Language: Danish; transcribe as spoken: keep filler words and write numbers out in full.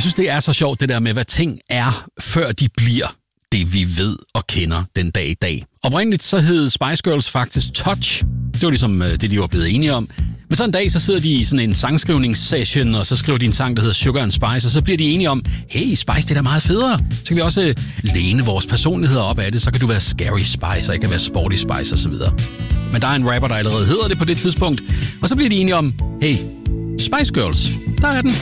synes, det er så sjovt, det der med, hvad ting er, før de bliver det, vi ved og kender den dag i dag. Oprindeligt så hed Spice Girls faktisk Touch. Det var ligesom det, de var blevet enige om. Men så en dag, så sidder de i sådan en sangskrivningssession, og så skriver de en sang, der hedder Sugar and Spice, og så bliver de enige om, hey, Spice, det er da meget federe. Så kan vi også læne vores personligheder op af det, så kan du være Scary Spice, og jeg kan være Sporty Spice osv. Men der er en rapper, der allerede hedder det på det tidspunkt, og så bliver de enige om, hey, Spice Girls, der er den.